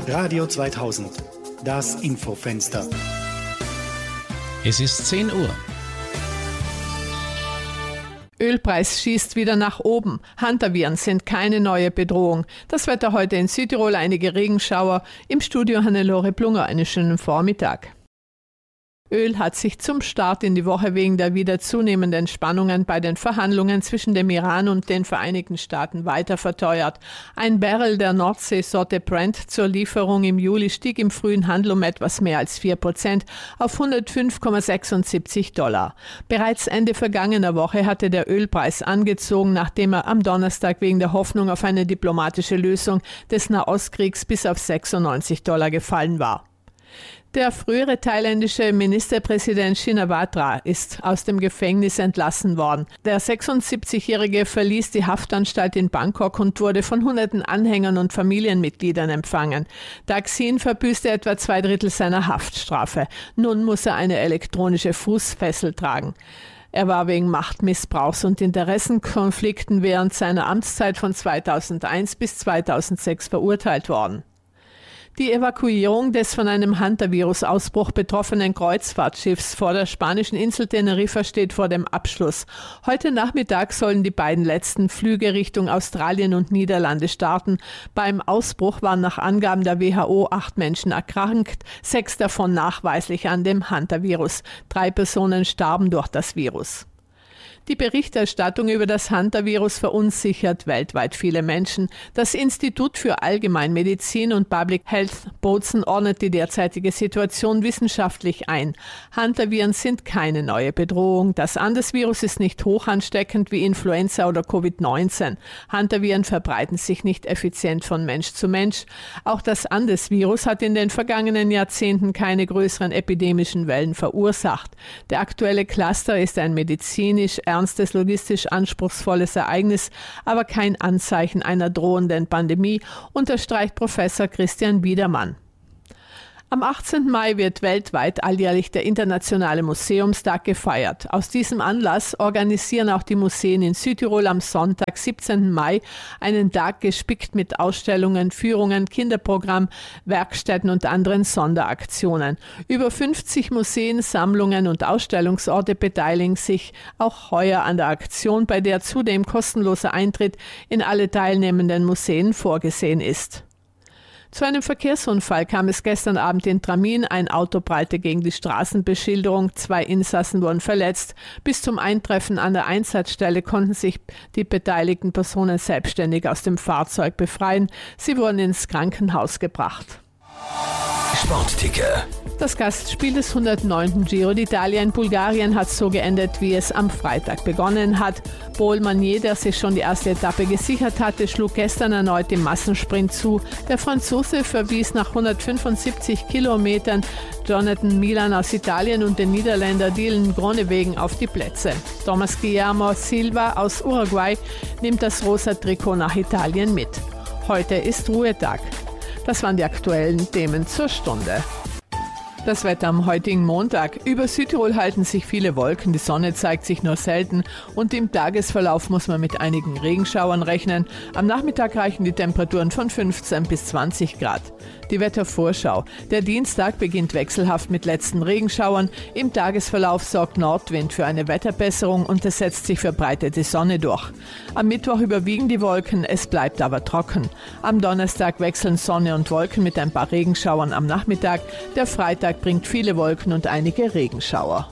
Radio 2000, das Infofenster. Es ist 10 Uhr. Ölpreis schießt wieder nach oben. Hantaviren sind keine neue Bedrohung. Das Wetter heute in Südtirol, einige Regenschauer. Im Studio Hannelore Plunger, einen schönen Vormittag. Öl hat sich zum Start in die Woche wegen der wieder zunehmenden Spannungen bei den Verhandlungen zwischen dem Iran und den Vereinigten Staaten weiter verteuert. Ein Barrel der Nordsee-Sorte Brent zur Lieferung im Juli stieg im frühen Handel um etwas mehr als 4% auf $105,76. Bereits Ende vergangener Woche hatte der Ölpreis angezogen, nachdem er am Donnerstag wegen der Hoffnung auf eine diplomatische Lösung des Nahostkriegs bis auf $96 gefallen war. Der frühere thailändische Ministerpräsident Shinawatra ist aus dem Gefängnis entlassen worden. Der 76-Jährige verließ die Haftanstalt in Bangkok und wurde von hunderten Anhängern und Familienmitgliedern empfangen. Thaksin verbüßte etwa 2/3 seiner Haftstrafe. Nun muss er eine elektronische Fußfessel tragen. Er war wegen Machtmissbrauchs und Interessenkonflikten während seiner Amtszeit von 2001 bis 2006 verurteilt worden. Die Evakuierung des von einem Hantavirus-Ausbruch betroffenen Kreuzfahrtschiffs vor der spanischen Insel Teneriffa steht vor dem Abschluss. Heute Nachmittag sollen die beiden letzten Flüge Richtung Australien und Niederlande starten. Beim Ausbruch waren nach Angaben der WHO 8 Menschen erkrankt, 6 davon nachweislich an dem Hantavirus. 3 Personen starben durch das Virus. Die Berichterstattung über das Hantavirus verunsichert weltweit viele Menschen. Das Institut für Allgemeinmedizin und Public Health Bozen ordnet die derzeitige Situation wissenschaftlich ein. Hantaviren sind keine neue Bedrohung. Das Andesvirus ist nicht hoch ansteckend wie Influenza oder Covid-19. Hantaviren verbreiten sich nicht effizient von Mensch zu Mensch. Auch das Andesvirus hat in den vergangenen Jahrzehnten keine größeren epidemischen Wellen verursacht. Der aktuelle Cluster ist ein medizinisch ernstes, logistisch anspruchsvolles Ereignis, aber kein Anzeichen einer drohenden Pandemie, unterstreicht Professor Christian Biedermann. Am 18. Mai wird weltweit alljährlich der Internationale Museumstag gefeiert. Aus diesem Anlass organisieren auch die Museen in Südtirol am Sonntag, 17. Mai, einen Tag gespickt mit Ausstellungen, Führungen, Kinderprogramm, Werkstätten und anderen Sonderaktionen. Über 50 Museen, Sammlungen und Ausstellungsorte beteiligen sich auch heuer an der Aktion, bei der zudem kostenloser Eintritt in alle teilnehmenden Museen vorgesehen ist. Zu einem Verkehrsunfall kam es gestern Abend in Tramin. Ein Auto prallte gegen die Straßenbeschilderung. 2 Insassen wurden verletzt. Bis zum Eintreffen an der Einsatzstelle konnten sich die beteiligten Personen selbstständig aus dem Fahrzeug befreien. Sie wurden ins Krankenhaus gebracht. Sportticker. Das Gastspiel des 109. Giro d'Italia in Bulgarien hat so geendet, wie es am Freitag begonnen hat. Paul Magnier, der sich schon die erste Etappe gesichert hatte, schlug gestern erneut im Massensprint zu. Der Franzose verwies nach 175 Kilometern Jonathan Milan aus Italien und den Niederländer Dylan Groenewegen auf die Plätze. Thomas Guillermo Silva aus Uruguay nimmt das rosa Trikot nach Italien mit. Heute ist Ruhetag. Das waren die aktuellen Themen zur Stunde. Das Wetter am heutigen Montag. Über Südtirol halten sich viele Wolken, die Sonne zeigt sich nur selten und im Tagesverlauf muss man mit einigen Regenschauern rechnen. Am Nachmittag reichen die Temperaturen von 15 bis 20 Grad. Die Wettervorschau. Der Dienstag beginnt wechselhaft mit letzten Regenschauern. Im Tagesverlauf sorgt Nordwind für eine Wetterbesserung und es setzt sich verbreitete Sonne durch. Am Mittwoch überwiegen die Wolken, es bleibt aber trocken. Am Donnerstag wechseln Sonne und Wolken mit ein paar Regenschauern am Nachmittag. Der Freitag bringt viele Wolken und einige Regenschauer.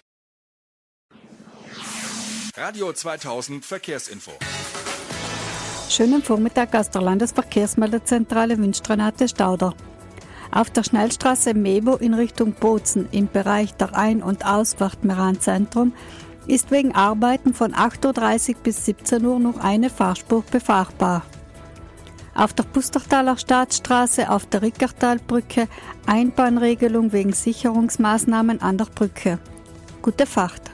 Radio 2000 Verkehrsinfo. Schönen Vormittag aus der Landesverkehrsmeldezentrale wünscht Renate Stauder. Auf der Schnellstraße Mevo in Richtung Bozen im Bereich der Ein- und Ausfahrt Meran-Zentrum ist wegen Arbeiten von 8.30 Uhr bis 17 Uhr noch eine Fahrspur befahrbar. Auf der Pustertaler Staatsstraße auf der Rickertalbrücke Einbahnregelung wegen Sicherungsmaßnahmen an der Brücke. Gute Fahrt!